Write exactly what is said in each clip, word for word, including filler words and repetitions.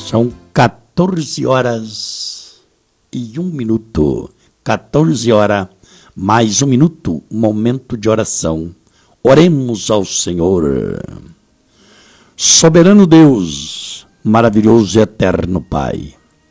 São quatorze horas e um minuto. quatorze horas mais um minuto, momento de oração. Oremos ao Senhor. Soberano Deus, maravilhoso e eterno Pai,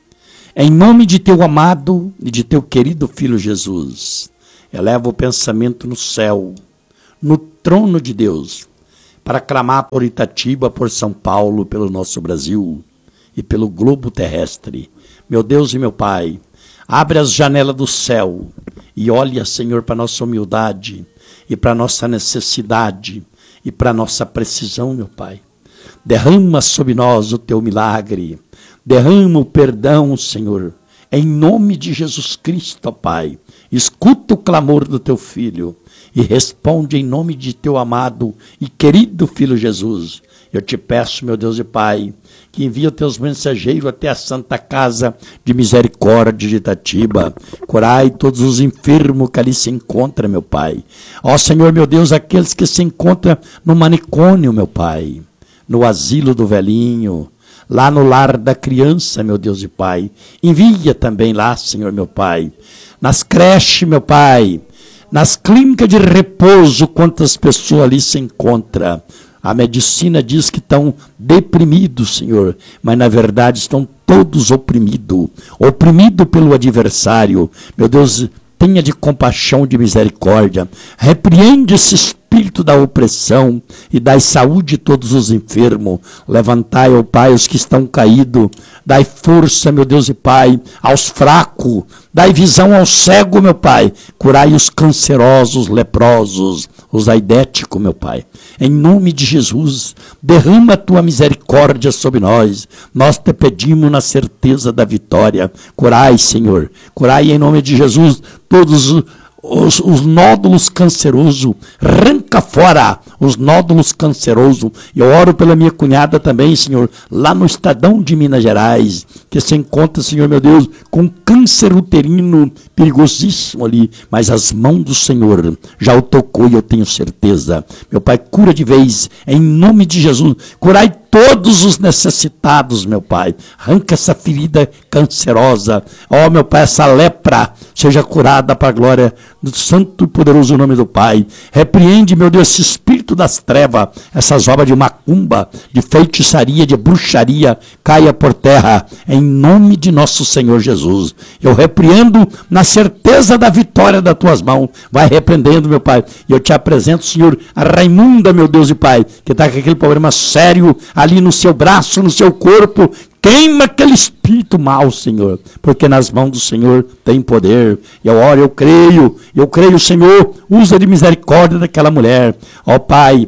em nome de teu amado e de teu querido Filho Jesus, eleva o pensamento no céu, no trono de Deus, para clamar por Itatiba, por São Paulo, pelo nosso Brasil e pelo globo terrestre. Meu Deus e meu Pai, abre as janelas do céu e olha, Senhor, para a nossa humildade e para a nossa necessidade e para a nossa precisão, meu Pai. Derrama sobre nós o teu milagre, derrama o perdão, Senhor, em nome de Jesus Cristo, ó Pai. Escuta o clamor do teu Filho e responde em nome de teu amado e querido Filho Jesus. Eu te peço, meu Deus e Pai, que envia os teus mensageiros até a Santa Casa de Misericórdia de Itatiba. Curai todos os enfermos que ali se encontram, meu Pai. Ó Senhor, meu Deus, aqueles que se encontram no manicômio, meu Pai, no asilo do velhinho, lá no lar da criança, meu Deus e Pai. Envia também lá, Senhor, meu Pai, nas creches, meu Pai, nas clínicas de repouso, quantas pessoas ali se encontram. A medicina diz que estão deprimidos, Senhor, mas na verdade estão todos oprimidos, oprimidos pelo adversário. Meu Deus, tenha de compaixão, de misericórdia, repreende esse espírito da opressão e dai saúde a todos os enfermos. Levantai, ó Pai, os que estão caídos, dai força, meu Deus e Pai, aos fracos, dai visão ao cego, meu Pai, curai os cancerosos, leprosos, os aidéticos, meu Pai. Em nome de Jesus, derrama a tua misericórdia sobre nós. Nós te pedimos na certeza da vitória. Curai, Senhor, curai em nome de Jesus todos os Os, os nódulos cancerosos, arranca fora os nódulos cancerosos. Eu oro pela minha cunhada também, Senhor, lá no Estadão de Minas Gerais, que se encontra, Senhor, meu Deus, com câncer uterino perigosíssimo ali, mas as mãos do Senhor já o tocou e eu tenho certeza. Meu Pai, cura de vez, em nome de Jesus, curai todos os necessitados, meu Pai. Arranca essa ferida cancerosa. Ó, oh, meu Pai, essa lepra seja curada para a glória do santo e poderoso nome do Pai. Repreende, meu Deus, esse espírito das trevas, essas obras de macumba, de feitiçaria, de bruxaria, caia por terra, em nome de nosso Senhor Jesus. Eu repreendo na certeza da vitória das tuas mãos. Vai repreendendo, meu Pai. E eu te apresento, Senhor, a Raimunda, meu Deus e Pai, que está com aquele problema sério ali no seu braço, no seu corpo. Queima aquele espírito mau, Senhor, porque nas mãos do Senhor tem poder. Eu oro, eu creio, eu creio, Senhor, usa de misericórdia daquela mulher. Ó Pai,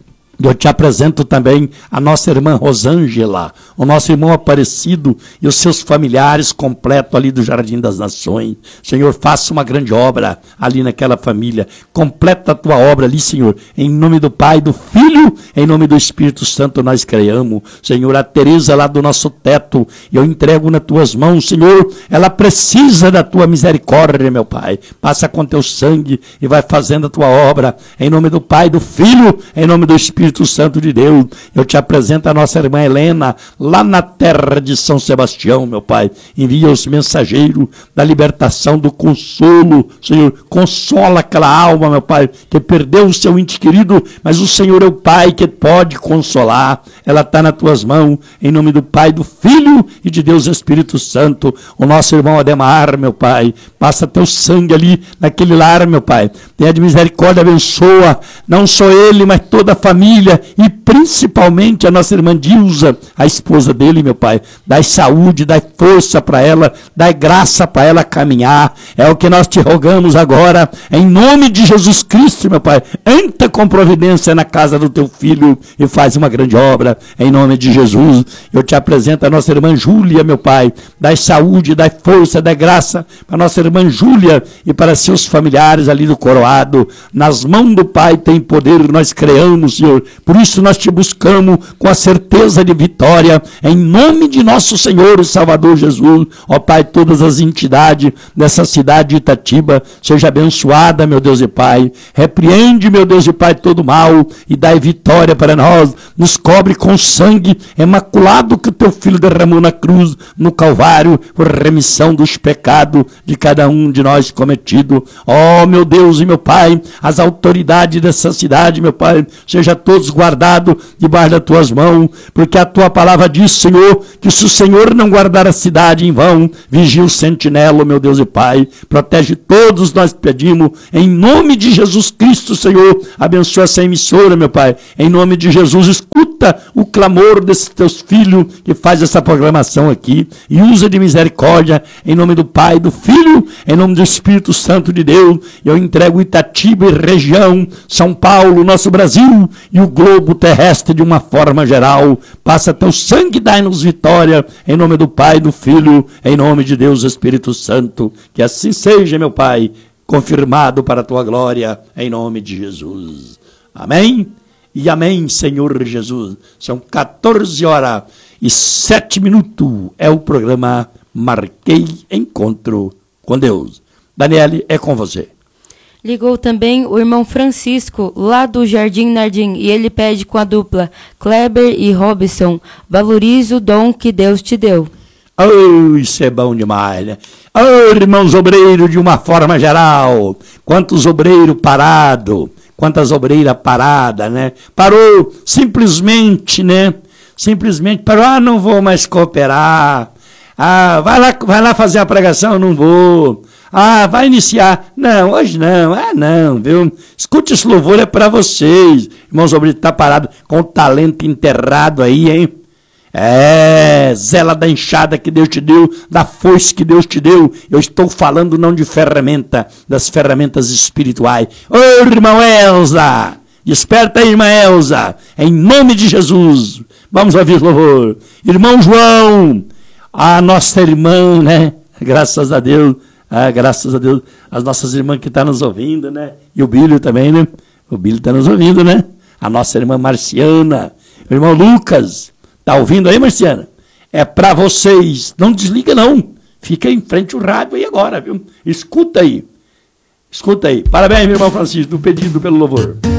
eu te apresento também a nossa irmã Rosângela, o nosso irmão Aparecido e os seus familiares completos ali do Jardim das Nações. Senhor, faça uma grande obra ali naquela família. Completa a tua obra ali, Senhor. Em nome do Pai, do Filho, em nome do Espírito Santo nós creiamos. Senhor, a Tereza lá do nosso teto, eu entrego nas tuas mãos, Senhor. Ela precisa da tua misericórdia, meu Pai. Passa com teu sangue e vai fazendo a tua obra. Em nome do Pai, do Filho, em nome do Espírito Espírito Santo de Deus. Eu te apresento a nossa irmã Helena, lá na terra de São Sebastião, meu Pai. Envia os mensageiros da libertação, do consolo. Senhor, consola aquela alma, meu Pai, que perdeu o seu ente querido, mas o Senhor é o Pai que pode consolar. Ela está nas tuas mãos, em nome do Pai, do Filho e de Deus Espírito Santo. O nosso irmão Ademar, meu Pai, passa teu sangue ali naquele lar, meu Pai. Tenha de misericórdia, abençoa, não só ele, mas toda a família, e principalmente a nossa irmã Dilza, a esposa dele, meu Pai. Dai saúde, dai força para ela, dai graça para ela caminhar. É o que nós te rogamos agora, em nome de Jesus Cristo, meu Pai. Entra com providência na casa do teu filho e faz uma grande obra, em nome de Jesus. Eu te apresento a nossa irmã Júlia, meu Pai. Dai saúde, dai força, dai graça para a nossa irmã Júlia e para seus familiares ali do coroado. Nas mãos do Pai tem poder, nós creamos, Senhor, Por isso nós te buscamos com a certeza de vitória, em nome de nosso Senhor e Salvador Jesus. Ó Pai, todas as entidades dessa cidade de Itatiba, seja abençoada, meu Deus e Pai. Repreende, meu Deus e Pai, todo mal e dai vitória para nós. Nos cobre com sangue imaculado que o teu Filho derramou na cruz, no Calvário, por remissão dos pecados de cada um de nós cometido. Ó meu Deus e meu Pai, as autoridades dessa cidade, meu Pai, seja todos guardados debaixo das tuas mãos, porque a tua palavra diz, Senhor, que se o Senhor não guardar a cidade em vão, vigia o sentinela, meu Deus e Pai, protege todos, nós pedimos, em nome de Jesus Cristo, Senhor, abençoa essa emissora, meu Pai, em nome de Jesus, escuta o clamor desses teus filhos que faz essa programação aqui, e usa de misericórdia, em nome do Pai, do Filho, em nome do Espírito Santo de Deus. Eu entrego Itatiba e região, São Paulo, nosso Brasil e o globo terrestre de uma forma geral. Passa teu sangue, dai-nos vitória, em nome do Pai, do Filho, em nome de Deus, Espírito Santo. Que assim seja, meu Pai, confirmado para a tua glória, em nome de Jesus. Amém? E amém, Senhor Jesus. São quatorze horas e sete minutos. É o programa Marquei Encontro com Deus. Daniele, é com você. Ligou também o irmão Francisco, lá do Jardim Nardim, e ele pede com a dupla Kleber e Robson: valorize o dom que Deus te deu. Oh, isso é bom demais, né? Oh, irmãos obreiros, de uma forma geral, quantos obreiros parados, quantas obreiras paradas, né? Parou simplesmente, né? Simplesmente parou, ah, não vou mais cooperar. Ah, vai lá, vai lá fazer a pregação, não vou. Ah, vai iniciar. Não, hoje não. Ah, não, viu? Escute, esse louvor é para vocês. Irmãos obreiros, tá parado com o talento enterrado aí, hein? É, zela da enxada que Deus te deu, da foice que Deus te deu. Eu estou falando não de ferramenta, das ferramentas espirituais. Ô, irmão Elza, desperta aí, irmã Elza, em nome de Jesus. Vamos ouvir o louvor. Irmão João, a nossa irmã, né? Graças a Deus, ah, graças a Deus, as nossas irmãs que estão nos ouvindo, né? E o Bílio também, né? O Bílio está nos ouvindo, né? A nossa irmã Marciana, o irmão Lucas. Tá ouvindo aí, Marciana? É para vocês. Não desliga, não. Fica em frente ao rádio aí agora, viu? Escuta aí. Escuta aí. Parabéns, meu irmão Francisco, do pedido pelo louvor.